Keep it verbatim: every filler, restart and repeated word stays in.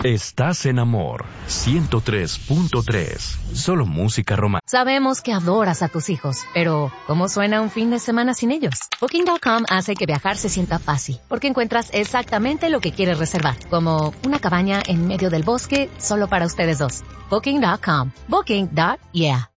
Estás en Amor ciento tres punto tres. Solo música romántica. Sabemos que adoras a tus hijos, pero ¿cómo suena un fin de semana sin ellos? Booking punto com hace que viajar se sienta fácil, porque encuentras exactamente lo que quieres reservar, como una cabaña en medio del bosque solo para ustedes dos. Booking punto com. Booking. Yeah.